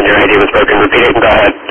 your ID was broken. Repeat it and go ahead.